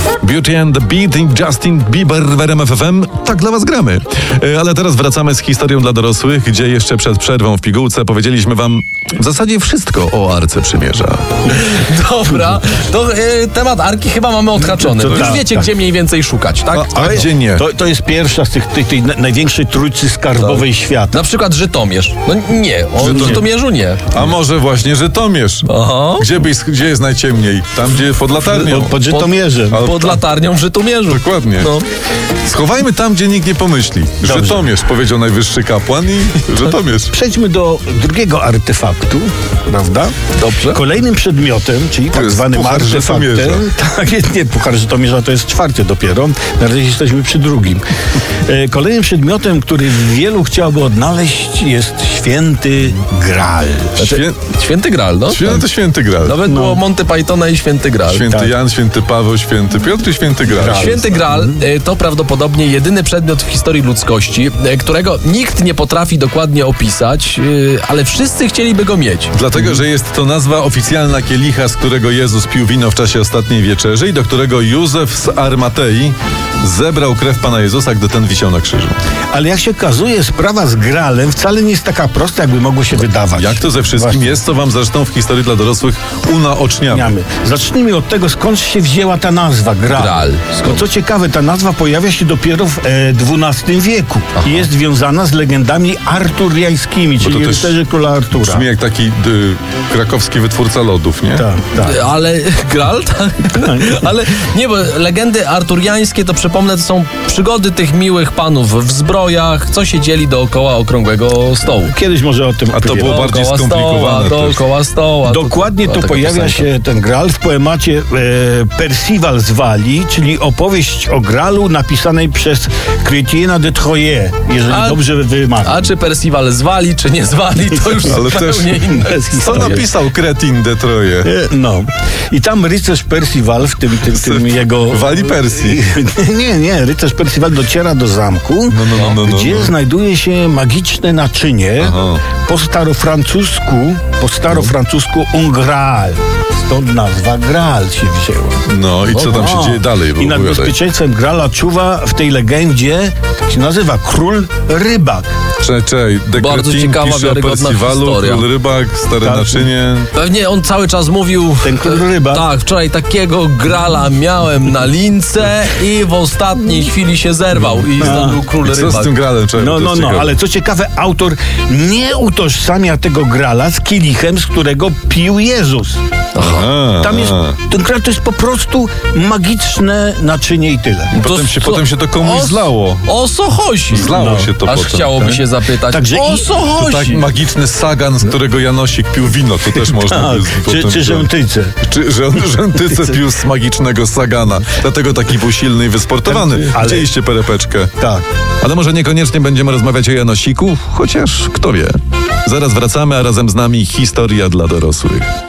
Beauty and the Beat i Justin Bieber w RMF FM. Tak dla was gramy. Ale teraz wracamy z historią dla dorosłych, gdzie jeszcze przed przerwą w pigułce powiedzieliśmy wam w zasadzie wszystko o Arce Przymierza. Dobra, to temat Arki chyba mamy odhaczony. Już wiecie, gdzie mniej więcej szukać, tak? A gdzie nie? To jest pierwsza z tej największej trójcy skarbowej świata. Na przykład Żytomierz. No nie, o Żytomierzu nie. A może właśnie Żytomierz? Aha. Gdzie jest najciemniej? Tam, gdzie pod latarnią. Pod Żytomierzem. Pod latarnią w Żytomierzu. Dokładnie. No. Schowajmy tam, gdzie nikt nie pomyśli. Dobrze. Żytomierz, powiedział najwyższy kapłan i Żytomierz. Przejdźmy do drugiego artefaktu, prawda? Dobrze. Kolejnym przedmiotem, czyli tak jest zwanym puchar artefaktem. Żytomierza. Tak, nie, puchar Żytomierza to jest czwarty dopiero. Na razie jesteśmy przy drugim. Kolejnym przedmiotem, który wielu chciałoby odnaleźć, jest święty Graal. Święty Graal, no? To święty Graal. Nawet było Monty Pythona i Święty Graal. Święty Jan, święty Paweł, święty Piotr i święty Graal. Święty Graal to prawdopodobnie jedyny przedmiot w historii ludzkości, którego nikt nie potrafi dokładnie opisać, ale wszyscy chcieliby go mieć. Dlatego, że jest to nazwa oficjalna kielicha, z którego Jezus pił wino w czasie ostatniej wieczerzy i do którego Józef z Armatei zebrał krew Pana Jezusa, gdy ten wisiał na krzyżu. Ale jak się okazuje, sprawa z Graalem wcale nie jest taka prosta, jakby mogło się wydawać. Jak to ze wszystkim Właśnie. jest, co wam zresztą w historii dla dorosłych unaoczniamy. Zacznijmy od tego, skąd się wzięła ta nazwa Graal. Graal. Bo co ciekawe, ta nazwa pojawia się dopiero w XII wieku i jest związana z legendami arturiańskimi, czyli też rycerzy króla Artura. Brzmi jak taki krakowski wytwórca lodów, nie? Tak. Ale Graal? Ale nie, bo legendy arturiańskie, to przypomnę, to są przygody tych miłych panów w zbrojach, co siedzieli dookoła okrągłego stołu. Kiedyś może o tym A to było bardziej Dookoła skomplikowane też. dookoła stoła. Dokładnie to tu pojawia się ten Graal w poemacie Percival z Walii, czyli opowieść o Graalu napisanej przez Chrétiena de Troyes, jeżeli dobrze wymawiam. A czy Percival zwali, czy nie zwali, to już Ale też zupełnie inne co historie. napisał Kretin de Troje? No. I tam rycerz Percival w tym jego... Wali Persji. Nie. Rycerz Percival dociera do zamku, gdzie znajduje się magiczne naczynie. Po starofrancusku un Graal. Stąd nazwa Graal się wzięła. No i co tam się dzieje dalej? I nad bezpieczeństwem Graala czuwa w tej legendzie, tak się nazywa, król rybak. Czekaj, Bardzo ciekawa, pisze o wiarygodna Percivalu, historia. król rybak, stare naczynie. Pewnie on cały czas mówił... Ten król rybak. Tak, wczoraj takiego Grala miałem na lince i w ostatniej chwili się zerwał i zdobył król I co rybak. z tym Graalem? No, ale co ciekawe, autor nie utożsamia tego Graala z kielichem, z którego pił Jezus. Tam jest, ten Graal to jest po prostu magiczne naczynie i tyle. Potem się to komuś zlało. O co chodzi? Zlało się to Aż potem. chciałoby się zapytać, Także o co chodzi? To tak magiczny sagan, z którego Janosik pił wino, to też można by potem... Czy Rzętyce. Rzętyce pił z magicznego sagana. Dlatego taki był silny i wysportowany. Widzieliście perepeczkę. Tak. Ale może niekoniecznie będziemy rozmawiać o Janosiku, chociaż kto wie. Zaraz wracamy, a razem z nami historia dla dorosłych.